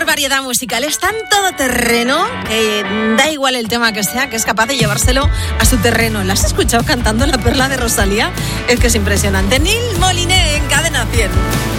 variedad musical, es tan todoterreno que da igual el tema que sea, que es capaz de llevárselo a su terreno. ¿La has escuchado cantando La Perla de Rosalía? Es que es impresionante. Nil Moliné en Cadena 100.